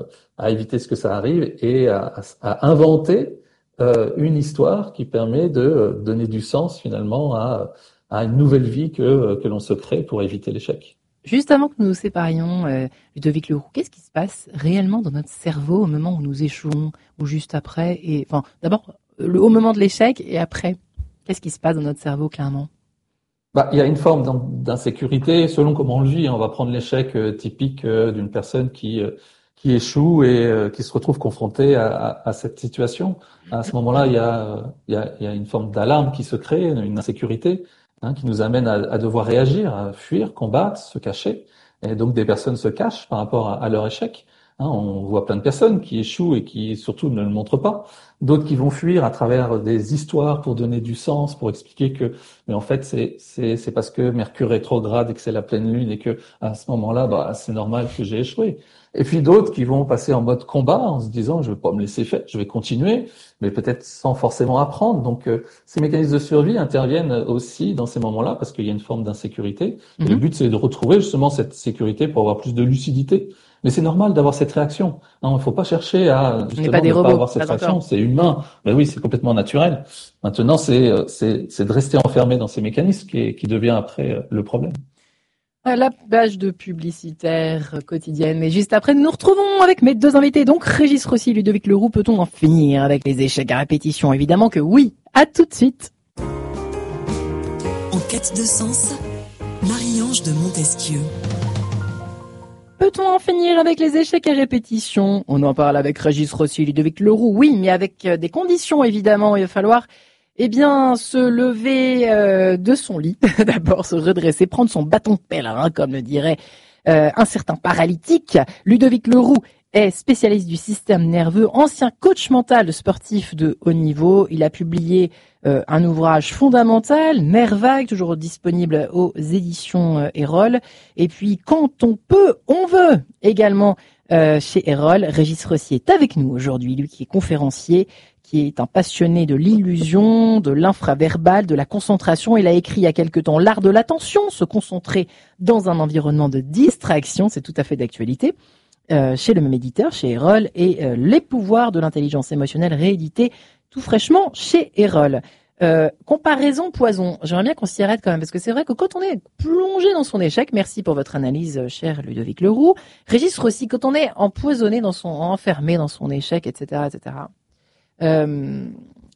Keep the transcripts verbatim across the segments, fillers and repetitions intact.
à éviter ce que ça arrive et à, à inventer euh, une histoire qui permet de donner du sens finalement à, à une nouvelle vie que, que l'on se crée pour éviter l'échec. Juste avant que nous nous séparions, euh, Ludovic Leroux, qu'est-ce qui se passe réellement dans notre cerveau au moment où nous échouons ou juste après et enfin d'abord le, au moment de l'échec et après, qu'est-ce qui se passe dans notre cerveau clairement? Bah, il y a une forme d'insécurité selon comment on le vit. On va prendre l'échec euh, typique euh, d'une personne qui euh, qui échoue et euh, qui se retrouve confrontée à, à, à cette situation. À ce moment-là, il y a il y a, il y a une forme d'alarme qui se crée, une insécurité hein, qui nous amène à, à devoir réagir, à fuir, combattre, se cacher. Et donc des personnes se cachent par rapport à, à leur échec. Hein, on voit plein de personnes qui échouent et qui surtout ne le montrent pas. D'autres qui vont fuir à travers des histoires pour donner du sens, pour expliquer que, mais en fait, c'est c'est c'est parce que Mercure rétrograde et que c'est la pleine lune et que à ce moment-là, bah c'est normal que j'ai échoué. Et puis d'autres qui vont passer en mode combat en se disant je vais pas me laisser faire, je vais continuer, mais peut-être sans forcément apprendre. Donc euh, ces mécanismes de survie interviennent aussi dans ces moments-là parce qu'il y a une forme d'insécurité. Et Mm-hmm. le but c'est de retrouver justement cette sécurité pour avoir plus de lucidité. Mais c'est normal d'avoir cette réaction. Il ne faut pas chercher à justement pas des ne robots, pas avoir cette pas réaction. encore. C'est humain. Ben oui, c'est complètement naturel. Maintenant, c'est c'est c'est de rester enfermé dans ces mécanismes qui qui devient après le problème. La page de publicitaire quotidienne. Et juste après, nous nous retrouvons avec mes deux invités. Donc, Régis Rossi et Ludovic Leroux. Peut-on en finir avec les échecs à répétition? Évidemment que oui. À tout de suite. En quête de sens, Marie-Ange de Montesquieu. Peut-on en finir avec les échecs à répétition? On en parle avec Régis Rossi et Ludovic Leroux. Oui, mais avec des conditions, évidemment. Il va falloir Eh bien, se lever euh, de son lit, d'abord se redresser, prendre son bâton de pèlerin, comme le dirait euh, un certain paralytique. Ludovic Leroux est spécialiste du système nerveux, ancien coach mental sportif de haut niveau. Il a publié euh, un ouvrage fondamental, Nerf vague, toujours disponible aux éditions euh, Erol. Et puis, quand on peut, on veut, également euh, chez Erol. Régis Rossi est avec nous aujourd'hui, lui qui est conférencier, qui est un passionné de l'illusion, de l'infraverbal, de la concentration. Il a écrit il y a quelque temps L'art de l'attention, se concentrer dans un environnement de distraction, c'est tout à fait d'actualité, euh, chez le même éditeur, chez Erol, et euh, Les pouvoirs de l'intelligence émotionnelle, réédité tout fraîchement chez Erol. Euh, comparaison poison, j'aimerais bien qu'on s'y arrête quand même, parce que c'est vrai que quand on est plongé dans son échec, merci pour votre analyse, cher Ludovic Leroux, Régis Rossi, quand on est empoisonné dans son, enfermé dans son échec, et cetera, et cetera, Euh,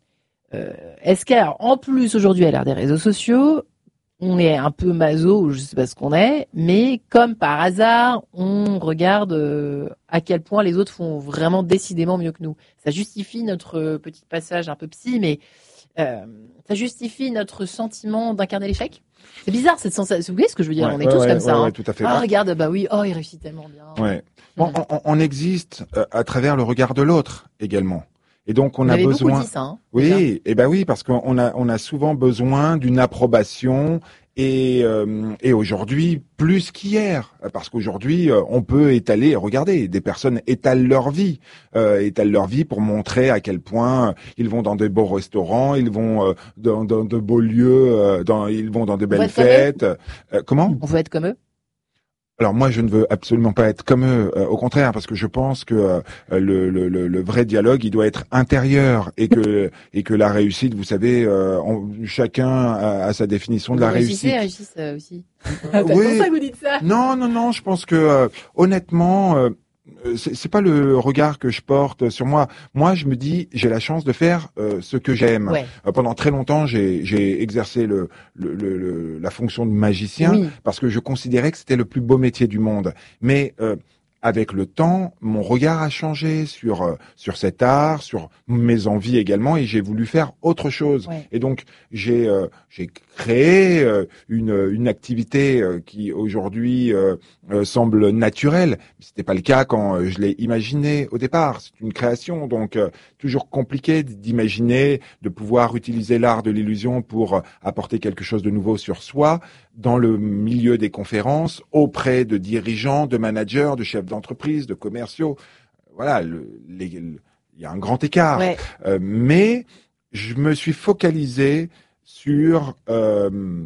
euh, est-ce qu'en plus aujourd'hui à l'ère des réseaux sociaux, on est un peu maso, je sais pas ce qu'on est, mais comme par hasard, on regarde euh, à quel point les autres font vraiment décidément mieux que nous. Ça justifie notre petit passage un peu psy, mais euh, ça justifie notre sentiment d'incarner l'échec. C'est bizarre cette sensation. Vous voyez ce que je veux dire? Ouais, On est ouais, tous ouais, comme ça. ouais, hein. ouais, tout à fait. Ah, regarde, bah oui, oh, il réussit tellement bien. Ouais. Bon, on, on existe euh, à travers le regard de l'autre également. Et donc on Vous a avez besoin. beaucoup dit ça, hein, oui, déjà. et ben oui, parce qu'on a on a souvent besoin d'une approbation et euh, et aujourd'hui plus qu'hier, parce qu'aujourd'hui euh, on peut étaler. Regardez, des personnes étalent leur vie, euh, étalent leur vie pour montrer à quel point ils vont dans de beaux restaurants, ils vont euh, dans, dans de beaux lieux, euh, dans ils vont dans de belles fêtes. Euh, comment? On veut être comme eux. Alors moi, je ne veux absolument pas être comme eux, euh, au contraire, parce que je pense que euh, le, le, le vrai dialogue, il doit être intérieur et que et que la réussite, vous savez, euh, on, chacun a, a sa définition de vous la réussite. Vous réussissez, Régis, euh, aussi. Euh, C'est oui. pour ça que vous dites ça. Non, non, non. Je pense que euh, honnêtement. Euh, C'est, c'est pas le regard que je porte sur moi. Moi, je me dis, j'ai la chance de faire euh, ce que j'aime. Ouais. Euh, pendant très longtemps, j'ai, j'ai exercé le, le, le, le, la fonction de magicien oui. parce que je considérais que c'était le plus beau métier du monde. Mais euh, avec le temps, mon regard a changé sur euh, sur cet art, sur mes envies également, et j'ai voulu faire autre chose. Ouais. Et donc j'ai euh, j'ai créé euh, une une activité euh, qui aujourd'hui euh, euh, semble naturelle. C'était pas le cas quand euh, je l'ai imaginé au départ. C'est une création, donc euh, toujours compliqué d'imaginer de pouvoir utiliser l'art de l'illusion pour euh, apporter quelque chose de nouveau sur soi dans le milieu des conférences, auprès de dirigeants, de managers, de chefs d'entreprise, de commerciaux. Voilà, le, les, le, il y a un grand écart. Ouais. Euh, mais je me suis focalisé sur euh,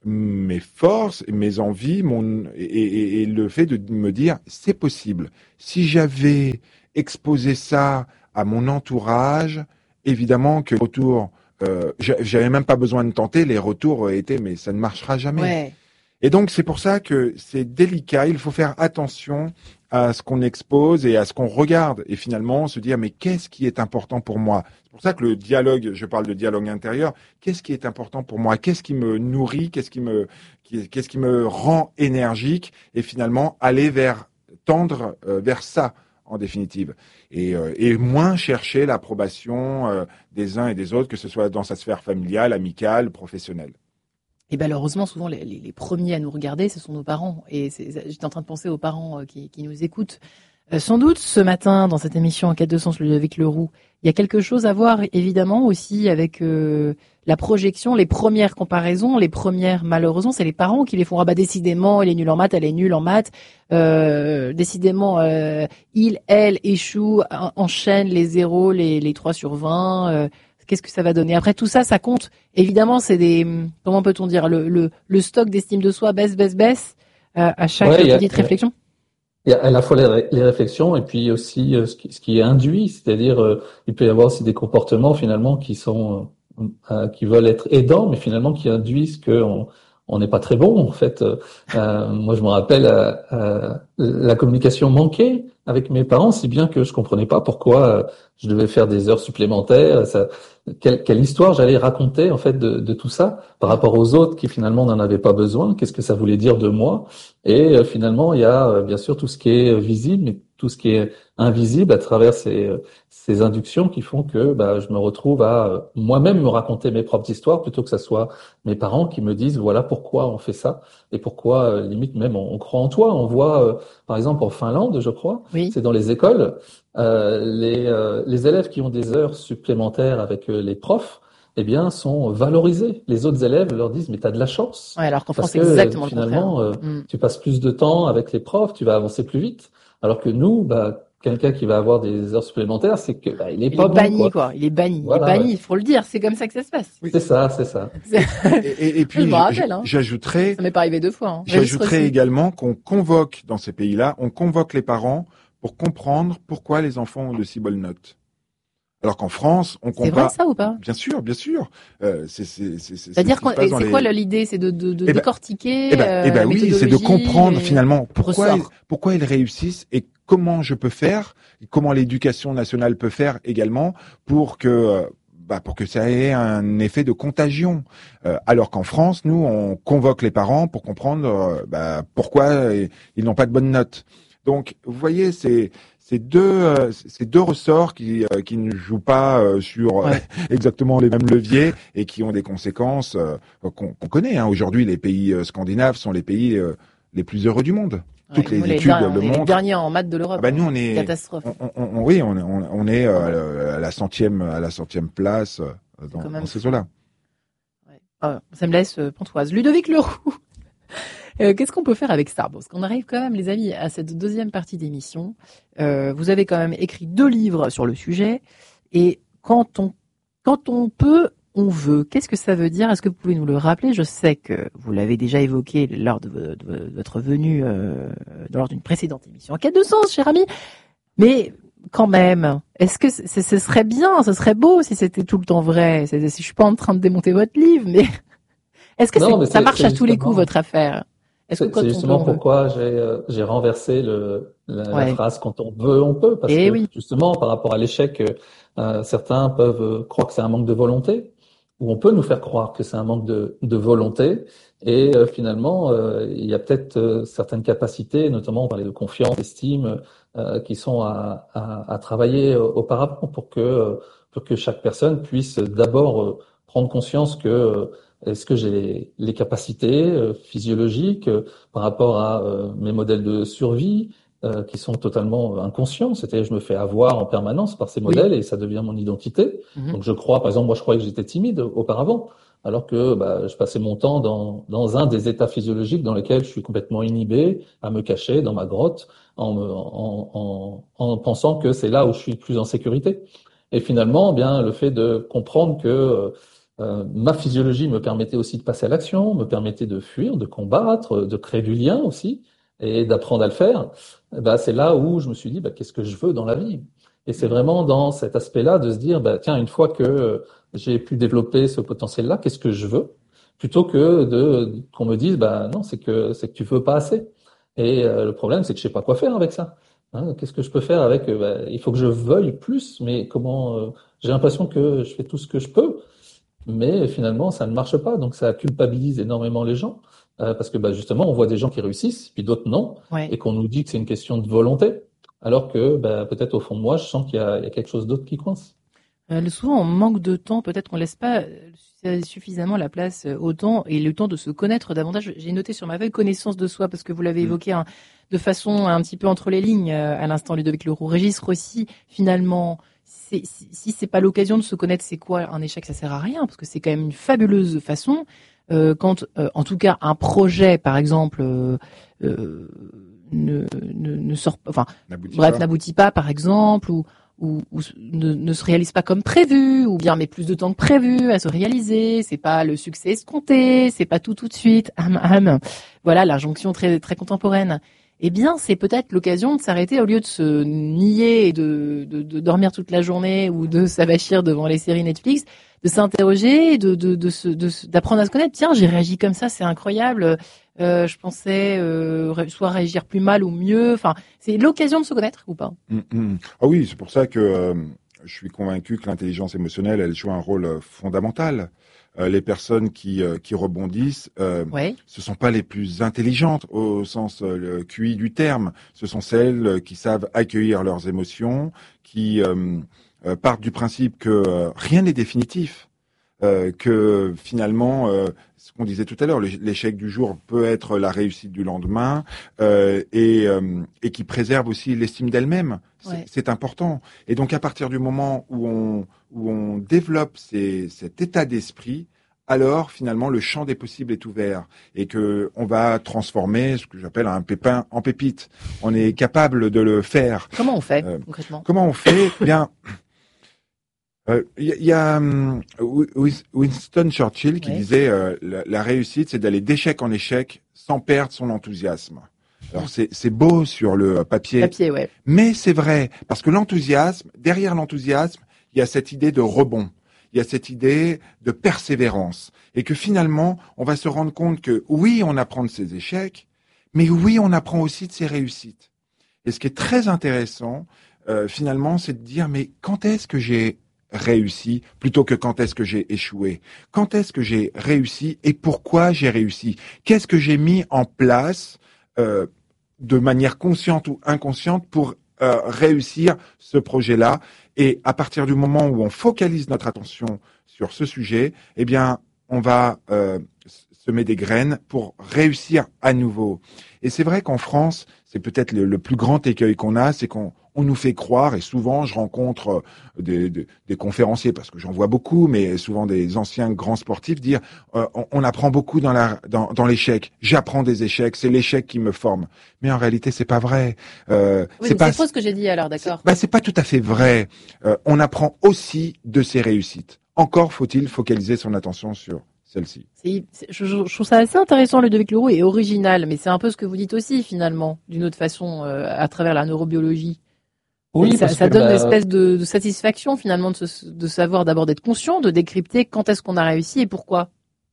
mes forces, mes envies, mon et, et, et le fait de me dire c'est possible. Si j'avais exposé ça à mon entourage, évidemment que le retour, euh, j'avais même pas besoin de tenter, les retours étaient mais ça ne marchera jamais. Ouais. Et donc c'est pour ça que c'est délicat, il faut faire attention à ce qu'on expose et à ce qu'on regarde et finalement se dire mais qu'est-ce qui est important pour moi? C'est pour ça que le dialogue, je parle de dialogue intérieur, qu'est-ce qui est important pour moi? Qu'est-ce qui me nourrit? Qu'est-ce qui me qu'est-ce qui me rend énergique? Et finalement aller vers tendre euh, vers ça en définitive et, euh, et moins chercher l'approbation euh, des uns et des autres, que ce soit dans sa sphère familiale, amicale, professionnelle. Et malheureusement, souvent, les, les, les premiers à nous regarder, ce sont nos parents. Et c'est, j'étais en train de penser aux parents euh, qui, qui nous écoutent. Euh, sans doute, ce matin, dans cette émission En quête de sens, avec Leroux, il y a quelque chose à voir, évidemment, aussi avec euh, la projection, les premières comparaisons, les premières, malheureusement, c'est les parents qui les font. Ah bah, décidément, elle est nulle en maths, elle est nulle en maths. Euh, décidément, euh, il, elle échoue, en, enchaîne les zéros, les, les trois sur vingt. Euh, Qu'est-ce que ça va donner? Après, tout ça, ça compte. Évidemment, c'est des, comment peut-on dire, le, le, le stock d'estime de soi baisse, baisse, baisse, euh, à chaque ouais, petite a, réflexion. Il y a à la fois les, les réflexions et puis aussi euh, ce, qui, ce qui est induit, c'est-à-dire euh, il peut y avoir aussi des comportements finalement qui sont, euh, euh, qui veulent être aidants, mais finalement qui induisent que on, on n'est pas très bon en fait. Euh, moi, je me rappelle euh, euh, la communication manquée avec mes parents, si bien que je comprenais pas pourquoi euh, je devais faire des heures supplémentaires. Ça, quelle, quelle histoire j'allais raconter en fait de, de tout ça par rapport aux autres qui finalement n'en avaient pas besoin. Qu'est-ce que ça voulait dire de moi? Et euh, finalement, il y a euh, bien sûr tout ce qui est visible, mais tout ce qui est invisible à travers ces, ces inductions qui font que bah, je me retrouve à euh, moi-même me raconter mes propres histoires plutôt que ça soit mes parents qui me disent voilà pourquoi on fait ça et pourquoi euh, limite même on, on croit en toi. On voit euh, par exemple en Finlande, je crois, Oui. c'est dans les écoles, euh, les, euh, les élèves qui ont des heures supplémentaires avec euh, les profs, eh bien, sont valorisés. Les autres élèves leur disent mais t'as de la chance. Ouais, alors qu'en parce France, c'est que exactement finalement, le euh, contraire. Mm. tu passes plus de temps avec les profs, tu vas avancer plus vite. Alors que nous, bah, quelqu'un qui va avoir des heures supplémentaires, c'est que bah, il est il pas est bon, banni, quoi. quoi. Il est banni. Voilà, il est banni, il ouais. faut le dire. C'est comme ça que ça se passe. Oui. C'est ça, c'est ça. Et, et, et puis, je me rappelle, hein. j'ajouterais, Ça m'est pas arrivé deux fois. Hein. j'ajouterais également qu'on convoque dans ces pays-là, on convoque les parents pour comprendre pourquoi les enfants ont de si bonnes notes. Alors qu'en France, on compare. C'est vrai ça ou pas? Bien sûr, bien sûr. Euh, c'est, c'est, c'est, c'est. C'est-à-dire qu'on, c'est les... quoi l'idée? C'est de, de, de eh ben, décortiquer. Eh ben, eh ben euh, oui, c'est de comprendre finalement pourquoi ils, ressort. pourquoi ils réussissent et comment je peux faire, comment l'éducation nationale peut faire également pour que, bah, pour que ça ait un effet de contagion. Euh, alors qu'en France, nous, on convoque les parents pour comprendre, euh, bah, pourquoi ils n'ont pas de bonnes notes. Donc, vous voyez, c'est c'est deux euh, c'est deux ressorts qui euh, qui ne jouent pas euh, sur Ouais. exactement les mêmes leviers et qui ont des conséquences euh, qu'on, qu'on connaît. Hein. Aujourd'hui, les pays euh, scandinaves sont les pays euh, les plus heureux du monde. Ouais, Toutes les nous, études derniers, le les montrent. derniers en maths de l'Europe. Ah bah nous, on est catastrophe. On, on, on, oui, on, on, on est euh, à la centième à la centième place euh, dans, dans ces eaux-là. Ouais. Ah, ça me laisse euh, pantoise. Ludovic Leroux. Euh, qu'est-ce qu'on peut faire avec ça? Parce qu'on arrive quand même, les amis, à cette deuxième partie d'émission. Euh, vous avez quand même écrit deux livres sur le sujet. Et quand on, quand on peut, on veut. Qu'est-ce que ça veut dire? Est-ce que vous pouvez nous le rappeler? Je sais que vous l'avez déjà évoqué lors de, de, de votre venue, euh, lors d'une précédente émission. En quête de sens, cher ami. Mais quand même, est-ce que c- ce serait bien, ce serait beau si c'était tout le temps vrai? C'est, si je suis pas en train de démonter votre livre, mais est-ce que Non, c'est- mais ça c'est- marche c'est à tous les justement- coups, votre affaire? Est-ce que C'est quand c'est on justement veut, on veut? pourquoi j'ai euh, j'ai renversé le la, la Ouais. phrase quand on veut on peut parce Eh que oui. justement par rapport à l'échec euh, euh, certains peuvent euh, croire que c'est un manque de volonté ou on peut nous faire croire que c'est un manque de de volonté et euh, finalement euh, il y a peut-être euh, certaines capacités notamment on parlait de confiance, d'estime euh, qui sont à, à à travailler euh, auparavant pour que euh, pour que chaque personne puisse d'abord euh, prendre conscience que euh, est-ce que j'ai les, les capacités euh, physiologiques euh, par rapport à euh, mes modèles de survie euh, qui sont totalement inconscients. C'est-à-dire, je me fais avoir en permanence par ces Oui. modèles et ça devient mon identité. Mhm. Donc, je crois, par exemple, moi, je croyais que j'étais timide auparavant, alors que bah, je passais mon temps dans, dans un des états physiologiques dans lesquels je suis complètement inhibé, à me cacher dans ma grotte, en, me, en, en, en pensant que c'est là où je suis plus en sécurité. Et finalement, eh bien, le fait de comprendre que euh, euh, ma physiologie me permettait aussi de passer à l'action, me permettait de fuir, de combattre, de créer du lien aussi et d'apprendre à le faire. Bah, c'est là où je me suis dit, bah, qu'est-ce que je veux dans la vie? Et c'est vraiment dans cet aspect-là de se dire, bah, tiens, une fois que j'ai pu développer ce potentiel-là, qu'est-ce que je veux? Plutôt que de qu'on me dise, bah non, c'est que c'est que tu veux pas assez. Et euh, le problème, c'est que je sais pas quoi faire avec ça. Hein, qu'est-ce que je peux faire avec? euh, bah, il faut que je veuille plus, mais comment? euh, j'ai l'impression que je fais tout ce que je peux, mais finalement, ça ne marche pas. Donc, ça culpabilise énormément les gens euh, parce que bah, justement, on voit des gens qui réussissent, puis d'autres non, Ouais. et qu'on nous dit que c'est une question de volonté, alors que bah, peut-être au fond de moi, je sens qu'il y a, il y a quelque chose d'autre qui coince. Euh, le- souvent, on manque de temps. Peut-être qu'on laisse pas euh, suffisamment la place euh, au temps et le temps de se connaître davantage. J'ai noté sur ma feuille connaissance de soi parce que vous l'avez Mm. évoqué hein, de façon un petit peu entre les lignes euh, à l'instant, Ludovic Leroux. Régis Rossi, finalement, c'est, si, si c'est pas l'occasion de se connaître, c'est quoi un échec? Ça sert à rien parce que c'est quand même une fabuleuse façon. Euh, quand, euh, en tout cas, un projet, par exemple, euh, euh, ne, ne, ne sort pas, enfin, N'aboutit bref, pas. n'aboutit pas, par exemple, ou ou, ou ne, ne se réalise pas comme prévu, ou bien met plus de temps que prévu à se réaliser, c'est pas le succès escompté, c'est pas tout tout de suite, hum, hum. Voilà l'injonction très très contemporaine. Eh bien, c'est peut-être l'occasion de s'arrêter au lieu de se nier et de, de, de dormir toute la journée ou de s'avachir devant les séries Netflix, de s'interroger, de, de, de, se, de, d'apprendre à se connaître. Tiens, j'ai réagi comme ça, c'est incroyable. Euh, je pensais euh, soit réagir plus mal ou mieux. Enfin, c'est l'occasion de se connaître ou pas? Mm, mm. Ah oui, c'est pour ça que euh, je suis convaincu que l'intelligence émotionnelle, elle joue un rôle euh, fondamental. Euh, les personnes qui, euh, qui rebondissent, euh, Ouais. ce sont pas les plus intelligentes au sens euh, le Q I du terme. Ce sont celles euh, qui savent accueillir leurs émotions, qui euh, euh, partent du principe que euh, rien n'est définitif. Euh, que finalement, euh, ce qu'on disait tout à l'heure, l'échec du jour peut être la réussite du lendemain, euh, et, euh, et qui préserve aussi l'estime d'elle-même. C'est Ouais. c'est important. Et donc, à partir du moment où on, où on développe ces, cet état d'esprit, alors finalement le champ des possibles est ouvert et que on va transformer ce que j'appelle un pépin en pépite. On est capable de le faire. Comment on fait Euh, concrètement? Comment on fait? Eh bien. Il euh, y, y a um, Winston Churchill qui Ouais. disait euh, la, la réussite, c'est d'aller d'échec en échec sans perdre son enthousiasme. Alors c'est c'est beau sur le papier, Papier, ouais. mais c'est vrai parce que l'enthousiasme, derrière l'enthousiasme, il y a cette idée de rebond, il y a cette idée de persévérance, et que finalement, on va se rendre compte que oui, on apprend de ses échecs, mais oui, on apprend aussi de ses réussites. Et ce qui est très intéressant, euh, finalement, c'est de dire mais quand est-ce que j'ai réussi plutôt que quand est-ce que j'ai échoué. Quand est-ce que j'ai réussi et pourquoi j'ai réussi? Qu'est-ce que j'ai mis en place euh, de manière consciente ou inconsciente pour euh, réussir ce projet-là? Et à partir du moment où on focalise notre attention sur ce sujet, eh bien, on va euh, semer des graines pour réussir à nouveau. Et c'est vrai qu'en France, c'est peut-être le, le plus grand écueil qu'on a, c'est qu'on on nous fait croire, et souvent je rencontre des, des, des conférenciers, parce que j'en vois beaucoup, mais souvent des anciens grands sportifs, dire euh, on, on apprend beaucoup dans, la, dans, dans l'échec. J'apprends des échecs, c'est l'échec qui me forme. Mais en réalité, c'est pas vrai. Euh, Oui, c'est mais pas, c'est faux ce que j'ai dit alors, d'accord. c'est, bah, c'est pas tout à fait vrai. Euh, on apprend aussi de ses réussites. Encore faut-il focaliser son attention sur celle-ci. C'est, c'est- je, je- je trouve ça assez intéressant, Ludovic Leroux, et original, mais c'est un peu ce que vous dites aussi, finalement, d'une autre façon, euh, à travers la neurobiologie. Oui, ça, parce ça que donne une bah, espèce de, de satisfaction, finalement, de, se- de savoir d'abord d'être conscient, de décrypter quand est-ce qu'on a réussi et pourquoi.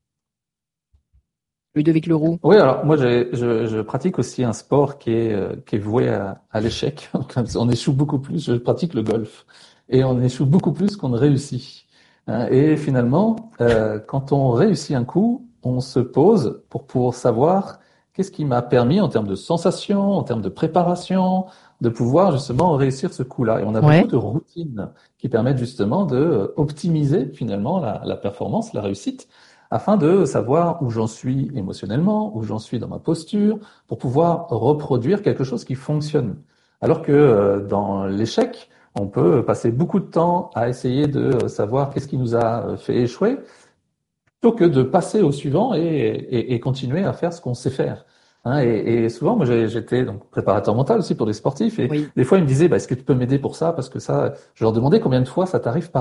Ludovic Leroux. oui, alors moi j'ai- je, je pratique aussi un sport qui est euh, qui est voué à, à l'échec. On échoue beaucoup plus. Je pratique le golf et on échoue beaucoup plus qu'on ne réussit. Hein, et finalement, euh, quand on réussit un coup, on se pose pour pour savoir qu'est-ce qui m'a permis en termes de sensations, en termes de préparation, de pouvoir justement réussir ce coup-là. Et on a Ouais. beaucoup de routines qui permettent justement de euh, optimiser finalement la, la performance, la réussite, afin de savoir où j'en suis émotionnellement, où j'en suis dans ma posture, pour pouvoir reproduire quelque chose qui fonctionne. Alors que euh, dans l'échec, on peut passer beaucoup de temps à essayer de savoir qu'est-ce qui nous a fait échouer, plutôt que de passer au suivant et, et, et continuer à faire ce qu'on sait faire. Hein, et, et souvent, moi, j'ai- j'étais donc préparateur mental aussi pour des sportifs, et Oui. des fois, ils me disaient, bah, est-ce que tu peux m'aider pour ça? Parce que ça, je leur demandais combien de fois ça t'arrive par an.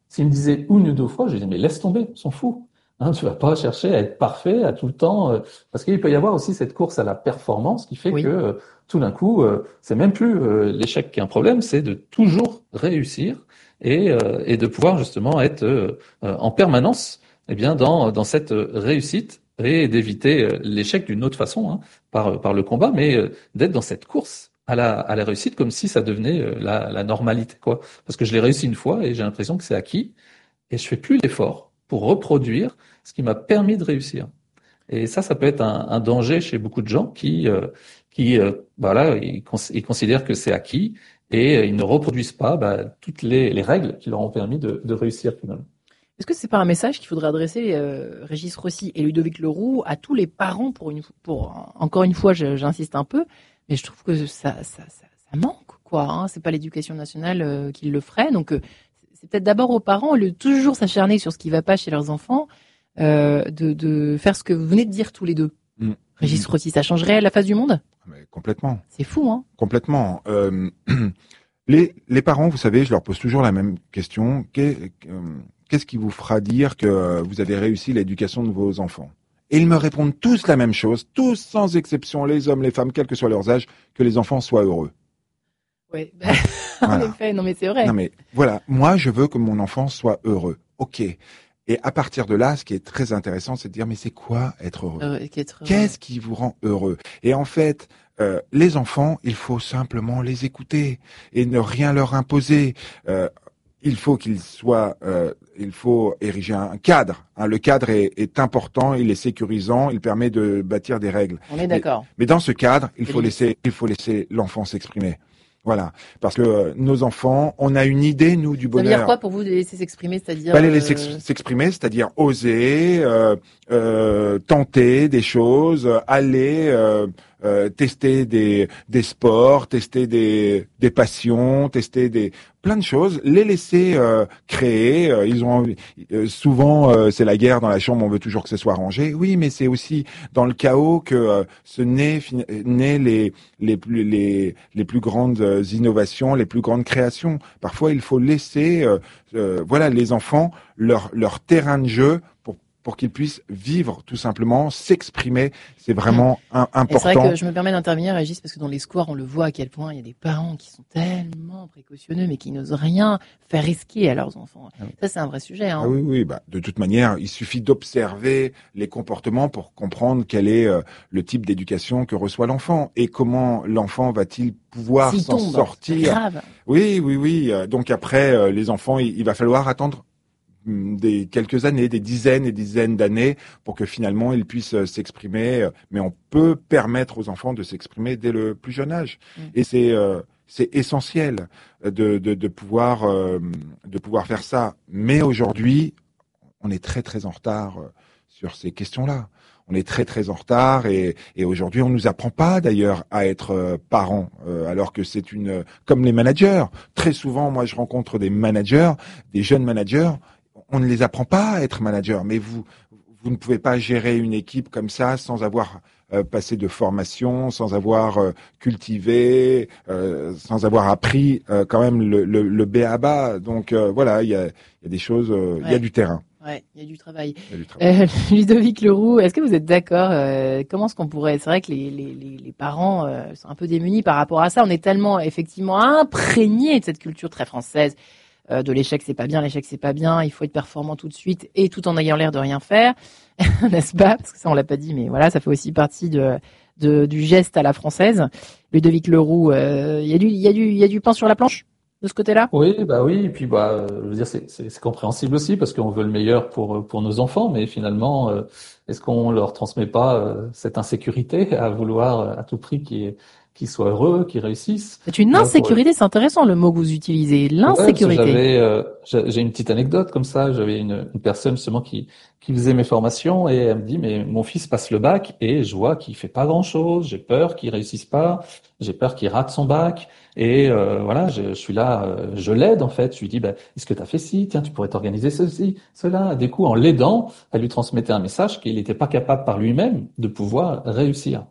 S'il me disait une ou deux fois, je disais mais laisse tomber, on s'en fout. Hein, tu vas pas chercher à être parfait à tout le temps, euh, parce qu'il peut y avoir aussi cette course à la performance qui fait Oui. que euh, tout d'un coup, euh, c'est même plus euh, l'échec qui est un problème, c'est de toujours réussir et, euh, et de pouvoir justement être euh, euh, en permanence, eh bien dans dans cette réussite et d'éviter euh, l'échec d'une autre façon, hein, par par le combat, mais euh, d'être dans cette course à la à la réussite comme si ça devenait euh, la la normalité, quoi. Parce que je l'ai réussi une fois et j'ai l'impression que c'est acquis et je fais plus l'effort pour reproduire ce qui m'a permis de réussir. Et ça, ça peut être un, un danger chez beaucoup de gens qui, euh, qui, euh, voilà, ils, cons- ils considèrent que c'est acquis et euh, ils ne reproduisent pas bah, toutes les, les règles qui leur ont permis de, de réussir finalement. Est-ce que c'est pas un message qu'il faudrait adresser, euh, Régis Rossi et Ludovic Leroux, à tous les parents pour une, pour encore une fois, je- j'insiste un peu, mais je trouve que ça, ça, ça, ça manque, quoi. Hein. C'est pas l'éducation nationale euh, qui le ferait, donc euh, c'est peut-être d'abord aux parents, au lieu de toujours s'acharner sur ce qui va pas chez leurs enfants, euh, de, de faire ce que vous venez de dire tous les deux. Mmh. Régis Rossi, ça changerait la face du monde? Mais complètement. C'est fou, hein? Complètement. Euh, les, les parents, vous savez, je leur pose toujours la même question. Qu'est, euh, qu'est-ce qui vous fera dire que vous avez réussi l'éducation de vos enfants? Et ils me répondent tous la même chose, tous sans exception, les hommes, les femmes, quel que soit leurs âges, que les enfants soient heureux. Ouais, bah, en Voilà. effet, non mais c'est vrai. Non mais voilà, moi je veux que mon enfant soit heureux. Ok. Et à partir de là, ce qui est très intéressant, c'est de dire mais c'est quoi être heureux? Euh, qu'être- Qu'est-ce qui vous rend heureux? Et en fait, euh, les enfants, il faut simplement les écouter et ne rien leur imposer. Euh, il faut qu'ils soient, euh, il faut ériger un cadre. Hein. Le cadre est, est important, il est sécurisant, il permet de bâtir des règles. On est d'accord. Mais dans ce cadre, il faut Oui. laisser, il faut laisser l'enfant s'exprimer. Voilà, parce que euh, nos enfants, on a une idée nous du Ça veut bonheur. dire quoi pour vous de les laisser s'exprimer, c'est-à-dire Pas les laisser euh, ex- s'exprimer, c'est-à-dire oser, euh, euh, tenter des choses, euh, aller euh, euh, tester des des sports, tester des des passions, tester des plein de choses, les laisser euh, créer. Euh, ils ont envie- euh, souvent euh, c'est la guerre dans la chambre, on veut toujours que ce soit rangé. Oui, mais c'est aussi dans le chaos que euh, se naît fin- naît les les plus les les plus grandes euh, innovations, les plus grandes créations. Parfois, il faut laisser euh, euh, voilà les enfants leur leur terrain de jeu pour pour qu'ils puissent vivre tout simplement, s'exprimer. C'est vraiment un, Et c'est important. vrai que je me permets d'intervenir, Régis, parce que dans les squares, on le voit à quel point il y a des parents qui sont tellement précautionneux, mais qui n'osent rien faire risquer à leurs enfants. Ah oui. Ça, c'est un vrai sujet. Hein. Ah oui, oui, bah, de toute manière, il suffit d'observer les comportements pour comprendre quel est euh, le type d'éducation que reçoit l'enfant et comment l'enfant va-t-il pouvoir S'il s'en tombe, c'est sortir. grave. Oui, oui, oui. euh, Donc après, euh, les enfants, il, il va falloir attendre hum, des quelques années, des dizaines et dizaines d'années pour que finalement ils puissent euh, s'exprimer. euh, Mais on peut permettre aux enfants de s'exprimer dès le plus jeune âge. Mm. Et c'est euh, c'est essentiel de, de, de pouvoir euh, de pouvoir faire ça. Mais aujourd'hui, on est très très en retard euh, sur ces questions-là. On est très très en retard et, et aujourd'hui on nous apprend pas d'ailleurs à être euh, parents euh, alors que c'est une euh, comme les managers. Très souvent, moi je rencontre des managers, des jeunes managers. On ne les apprend pas à être managers, mais vous vous ne pouvez pas gérer une équipe comme ça sans avoir euh, passé de formation, sans avoir euh, cultivé, euh, sans avoir appris euh, quand même le, le, le B A B A. Donc euh, voilà, il y a, il y a des choses, euh, il y a Ouais. du terrain. Ouais, il y a du travail. Il y a du travail. Euh, Ludovic Leroux, est-ce que vous êtes d'accord euh, Comment est-ce qu'on pourrait... C'est vrai que les, les, les, les parents euh, sont un peu démunis par rapport à ça. On est tellement effectivement imprégnés de cette culture très française. Euh, de l'échec, c'est pas bien, l'échec, c'est pas bien. Il faut être performant tout de suite et tout en ayant l'air de rien faire, n'est-ce pas? Parce que ça, on l'a pas dit, mais voilà, ça fait aussi partie de, de du geste à la française. Ludovic Leroux, euh, il y a du, il y a du, il y a du pain sur la planche de ce côté-là? Oui, bah oui, et puis bah, euh, je veux dire, c'est, c'est, c'est compréhensible aussi parce qu'on veut le meilleur pour pour nos enfants, mais finalement, euh, est-ce qu'on leur transmet pas euh, cette insécurité à vouloir euh, à tout prix qu'ils qu'ils soient heureux, qu'ils réussissent? C'est une Là, pour- insécurité, c'est intéressant le mot que vous utilisez, Ouais, parce que l'insécurité. j'avais, euh, j'ai j'ai une petite anecdote comme ça. J'avais une, une personne justement qui qui faisait mes formations et elle me dit mais mon fils passe le bac et je vois qu'il fait pas grand-chose. J'ai peur qu'il réussisse pas. J'ai peur qu'il rate son bac et euh, voilà. Je, je suis là, euh, je l'aide en fait. Je lui dis bah est-ce que tu as fait ci? Tiens, tu pourrais t'organiser ceci, cela. Du coup, en l'aidant, elle lui transmettait un message qu'il n'était pas capable par lui-même de pouvoir réussir.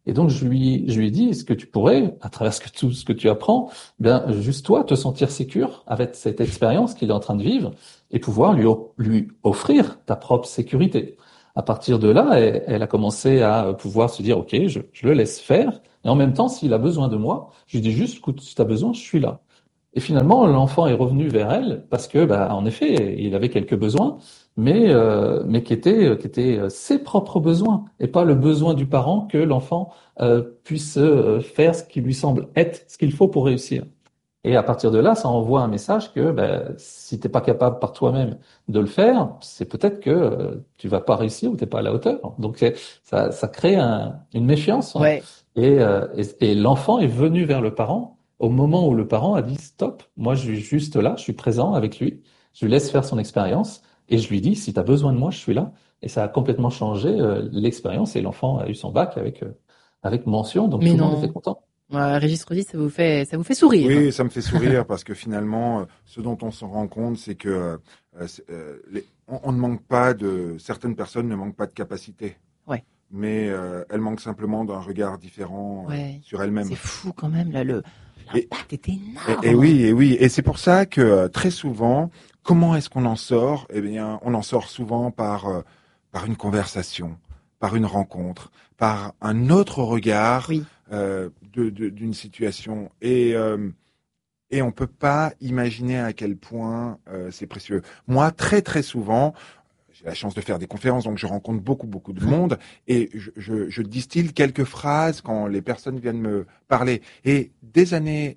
Et donc je lui, je lui ai dit, est-ce que tu pourrais, à travers ce que, tout ce que tu apprends, bien juste toi te sentir sécure avec cette expérience qu'il est en train de vivre et pouvoir lui, lui offrir ta propre sécurité. À partir de là, elle, elle a commencé à pouvoir se dire, ok, je, je le laisse faire. Et en même temps, s'il a besoin de moi, je lui dis juste, écoute, si tu as besoin, je suis là. Et finalement, l'enfant est revenu vers elle parce que, bah, en effet, il avait quelques besoins, mais euh, mais qui étaient qui étaient ses propres besoins et pas le besoin du parent que l'enfant euh, puisse euh, faire ce qui lui semble être ce qu'il faut pour réussir. Et à partir de là, ça envoie un message que bah, si t'es pas capable par toi-même de le faire, c'est peut-être que euh, tu vas pas réussir ou t'es pas à la hauteur. Donc ça ça crée un, une méfiance. Hein. Ouais. Et, euh, et et l'enfant est venu vers le parent au moment où le parent a dit stop, moi je suis juste là, je suis présent avec lui, je lui laisse faire son expérience et je lui dis si tu as besoin de moi, je suis là. Et ça a complètement changé euh, l'expérience et l'enfant a eu son bac avec euh, avec mention, donc Mais tout le non. monde était content. Ouais, Régis Rossi, ça vous fait, ça vous fait sourire. Oui, ça me fait sourire parce que finalement, ce dont on se rend compte, c'est que euh, c'est, euh, les, on, on ne manque pas de certaines personnes ne manquent pas de capacité. Ouais. Mais euh, elles manquent simplement d'un regard différent euh, Ouais. sur elles-mêmes. C'est fou quand même là, le l'impact est énorme. Et, et oui, et oui, et c'est pour ça que euh, très souvent, comment est-ce qu'on en sort ? Eh bien, on en sort souvent par euh, par une conversation, par une rencontre, par un autre regard. Oui. Euh, de, de, d'une situation et euh, et on peut pas imaginer à quel point euh, c'est précieux. Moi, très très souvent, j'ai la chance de faire des conférences, donc je rencontre beaucoup beaucoup de monde et je, je, je distille quelques phrases quand les personnes viennent me parler. Et des années,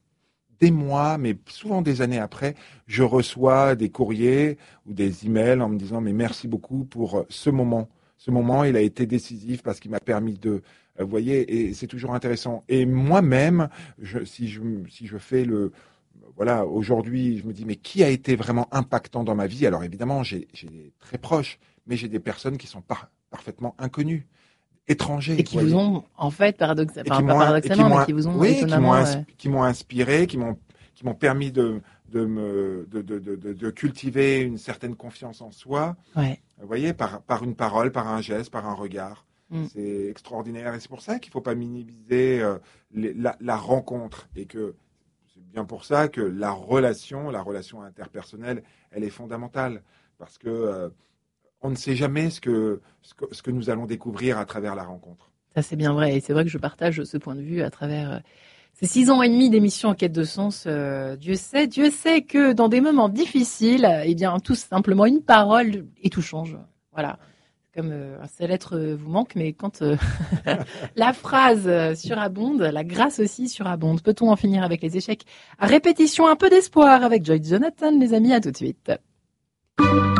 des mois, mais souvent des années après, je reçois des courriers ou des emails en me disant mais merci beaucoup pour ce moment. Ce moment, il a été décisif parce qu'il m'a permis de vous voyez, et c'est toujours intéressant. Et moi-même, je, si je si je fais le, voilà, aujourd'hui, je me dis mais qui a été vraiment impactant dans ma vie ? Alors évidemment, j'ai j'ai des très proches, mais j'ai des personnes qui sont par, parfaitement inconnues, étrangers, et qui vous vous voyez. ont en fait paradox... enfin, qui pas paradoxalement, m'ont, mais qui vous ont oui, étonnamment, qui m'ont, ins- euh... qui m'ont inspiré, qui m'ont qui m'ont permis de de me de de de, de, de cultiver une certaine confiance en soi. ouais. Vous voyez, par par une parole, par un geste, par un regard. Mm. C'est extraordinaire et c'est pour ça qu'il ne faut pas minimiser euh, les, la, la rencontre et que c'est bien pour ça que la relation, la relation interpersonnelle, elle est fondamentale parce que euh, on ne sait jamais ce que, ce que ce que nous allons découvrir à travers la rencontre. Ça c'est bien vrai et c'est vrai que je partage ce point de vue à travers euh, ces six ans et demi d'émission en quête de sens. Euh, Dieu sait, Dieu sait que dans des moments difficiles, eh bien tout simplement une parole et tout change. Voilà. Comme euh, un seul être euh, vous manque, mais quand euh, la phrase euh, surabonde, la grâce aussi surabonde. Peut-on en finir avec les échecs ? À répétition, un peu d'espoir avec Joy Jonathan, les amis, à tout de suite.